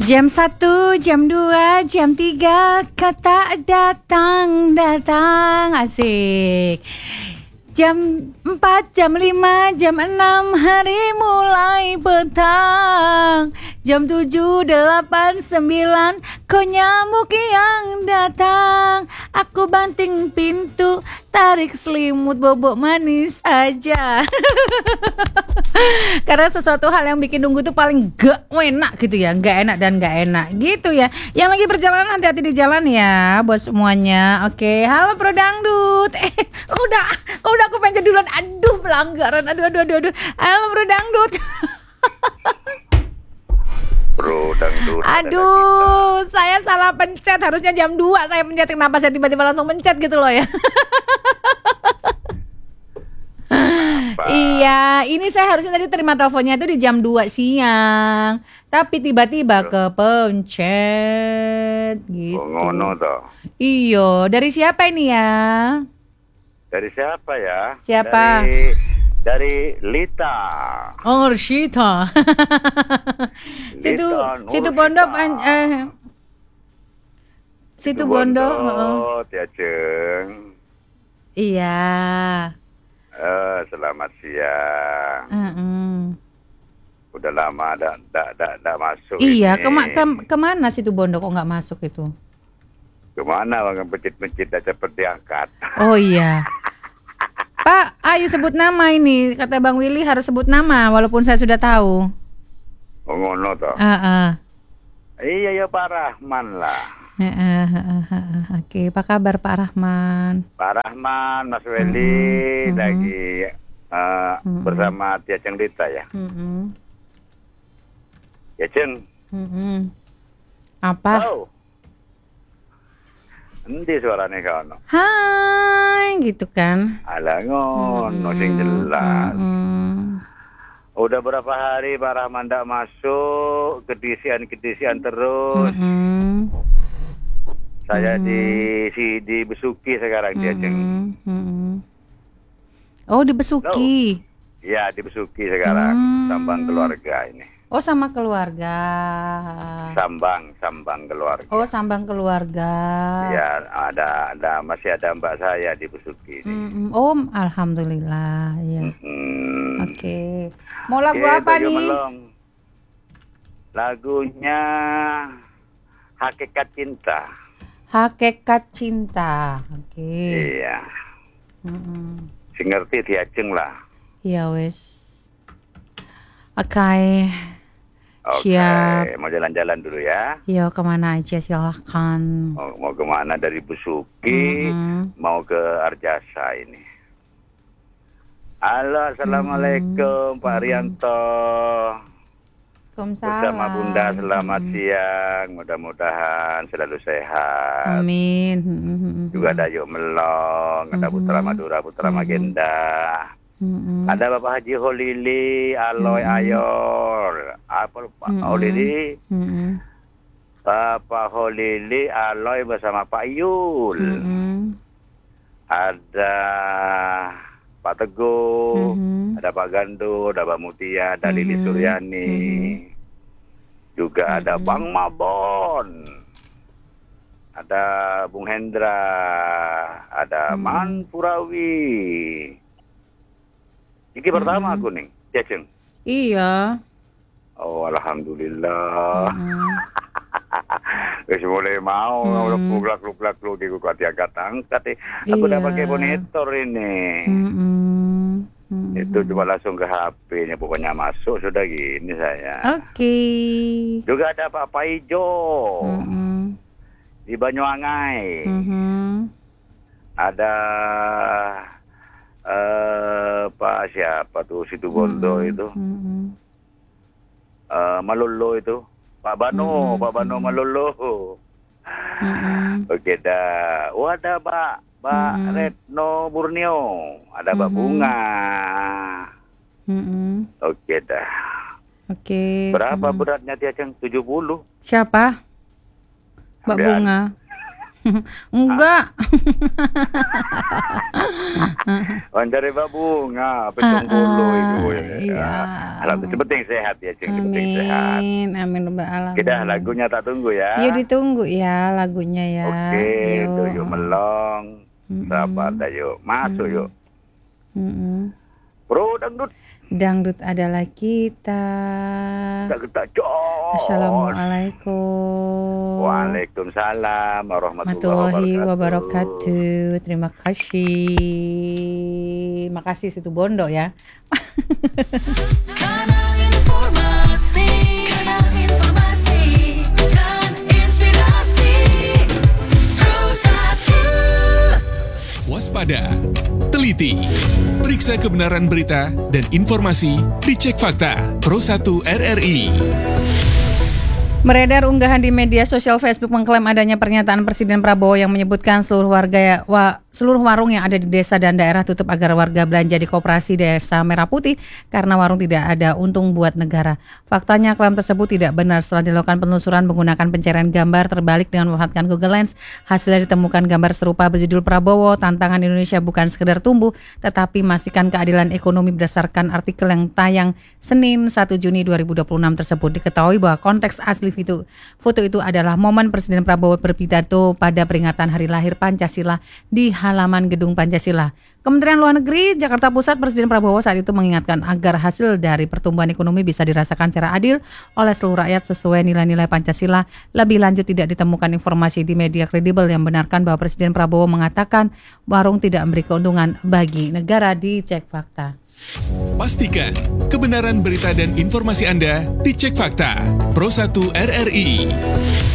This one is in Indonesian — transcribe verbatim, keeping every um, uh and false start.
Jam satu, jam dua, jam tiga, kata datang-datang, asik. Jam empat, jam lima, jam enam, hari mulai petang. Jam tujuh, delapan, sembilan, kau nyamuk yang datang. Aku banting pintu, tarik selimut, bobok manis aja. Karena sesuatu hal yang bikin nunggu tuh paling gak enak gitu ya, gak enak dan gak enak gitu ya. Yang lagi perjalanan hati-hati di jalan ya buat semuanya. Oke, halo Bro Dangdut. Eh, udah, kok udah aku pengen jadi duluan. Aduh, pelanggaran. Aduh, aduh, aduh, aduh. Halo Bro Dangdut. Bro Dangdut. Aduh, saya salah pencet. Harusnya jam dua saya pencet. Kenapa saya tiba-tiba langsung pencet gitu loh ya. Kenapa? Iya, ini saya harusnya tadi terima teleponnya itu di jam dua siang. Tapi tiba-tiba kepencet gitu. Oh, ngono toh. Iyo, dari siapa ini ya? Dari siapa ya? Siapa? Dari, dari Lita. Oh, Rishita. situ Lita Nur situ Bondo Sita. pan- eh situ Bondo, heeh. Ya Jeng. Iya. Eh, selamat siang. Heeh. Udah lama ada ndak ndak ndak masuk. Iya, ini. kema- ke- kemana situ Bondo kok nggak masuk itu? Kemana bang pencit-pencit dah cepet diangkat. Oh iya. Pak, ayo sebut nama ini. Kata Bang Willy harus sebut nama walaupun saya sudah tahu. Oh, ngono toh. Heeh. Iya ya Pak Rahman lah. Heeh, heeh, heeh. Oke, apa kabar Pak Rahman? Pak Rahman, Mas Weli Mm-mm, lagi uh, Mm-mm. bersama Tia Ceng Lita ya. Heeh. Ya Ceng. Heeh. Apa? Oh. Endi suarane kono? Hai, gitu kan? Ala ngono sing jelas. Mm-mm. Udah berapa hari Pak Rahman ndak masuk, kedisian-kedisian terus. Mm-mm. Saya Mm-mm. di si di Besuki sekarang Tia Ceng. Mm-mm. Oh, di Besuki. Ya, di Besuki sekarang. Hmm. Sambang keluarga ini. Oh, sama keluarga. Sambang, sambang keluarga. Oh, sambang keluarga. Ya, ada ada masih ada mbak saya di Besuki ini. Mm-mm. Oh, alhamdulillah. Ya. Hmm. Oke. Mau lagu Oke, apa Bayu nih? Melong. Lagunya Hakikat Cinta. Hakikat Cinta. Oke. Iya. Mm-mm. Si ngerti diajeng lah. Ya wes. Oke. Oke, Siap. mau jalan-jalan dulu ya. Yo, kemana aja silahkan. Mau, mau kemana dari Besuki, Mm-mm. mau ke Arjasa ini. Halo, assalamualaikum Pak Rianto. Waalaikumsalam. Bersama Bunda selamat Mm. siang. Mudah-mudahan selalu sehat. Amin. Mm-mm. Juga ada Yuk Melong, ada Putra Mhm. Madura, Putra Mhm. Magenda. Mm-mm. Ada Bapak Haji Holili, Aloy Mhm. Ayor. Apa Pak Mm-mm. Holili? Mm-mm. Bapak Holili, Aloy bersama Pak Yul. Mm-mm. Ada Pak Teguh, Mhm. ada Pak Gando, ada Pak Mutia, ada Lili Mhm. Suryani. Mhm. Juga ada Mhm. Bang Mabon. Ada Bung Hendra, ada Mhm. Man Purawi. Ini pertama Mhm. aku nih, ya Ceng. Iya. Oh, alhamdulillah. Mm-mm. Wis mulai mau Hmm. luklak-luklak lu di kuat angkat angkat. Aku udah Iya. pakai monitor ini. Mm-mm. Mm-mm. Itu coba langsung ke H P-nya, pokoknya masuk sudah gini saya. Oke. Juga ada Pak Paijo Mm-mm. di Banyuwangai. Mhm. Ada eh Pak siapa tuh Situbondo Mm-mm. itu, Mm-mm. eh Malolo itu, Pak Bano, Mm-mm. Pak Bano Malolo. Mm-mm. Oke dah. Oh ada Pak, Pak Mm-mm. Retno Borneo, ada Pak Mhm. Bunga. Mm-mm. Oke dah. Oke. Berapa Mm. beratnya dia Ceng? tujuh puluh. Siapa? Mbak Ambil Bunga. Enggak. Wawancara Mbak Bunga, petung bulu itu. Iya. Alhamdulillah, penting sehat ya, Cing. Penting sehat. Amin, amin Rabbal alamin. Kita lagunya tak tunggu ya. Yuk ditunggu ya lagunya ya. Oke, itu yuk melong. Sahabat yuk, masuk yuk. Mm-mm. Bro dangdut. Dangdut adalah kita. Kita jos. Assalamualaikum. Waalaikumsalam warahmatullahi warahmatullahi wabarakatuh. wabarakatuh. Terima kasih. Makasih Situ Bondo ya. Kanal informasi, kanal informasi dan inspirasi. Pro satu. Waspada, teliti, periksa kebenaran berita dan informasi, dicek fakta. Pro satu R R I. Beredar unggahan di media sosial Facebook mengklaim adanya pernyataan Presiden Prabowo yang menyebutkan seluruh warga ya, wa, seluruh warung yang ada di desa dan daerah tutup agar warga belanja di koperasi Desa Merah Putih karena warung tidak ada untung buat negara. Faktanya klaim tersebut tidak benar. Setelah dilakukan penelusuran menggunakan pencarian gambar terbalik dengan memanfaatkan Google Lens, hasilnya ditemukan gambar serupa berjudul Prabowo, tantangan Indonesia bukan sekedar tumbuh, tetapi memastikan keadilan ekonomi berdasarkan artikel yang tayang Senin satu Juni dua ribu dua puluh enam tersebut. Diketahui bahwa konteks asli Itu, foto itu adalah momen Presiden Prabowo berpidato pada peringatan Hari Lahir Pancasila di halaman Gedung Pancasila. Kementerian Luar Negeri Jakarta Pusat, Presiden Prabowo saat itu mengingatkan agar hasil dari pertumbuhan ekonomi bisa dirasakan secara adil oleh seluruh rakyat sesuai nilai-nilai Pancasila. Lebih lanjut, tidak ditemukan informasi di media kredibel yang membenarkan bahwa Presiden Prabowo mengatakan warung tidak memberi keuntungan bagi negara. Dicek fakta. Pastikan kebenaran berita dan informasi Anda dicek fakta. Pro satu R R I.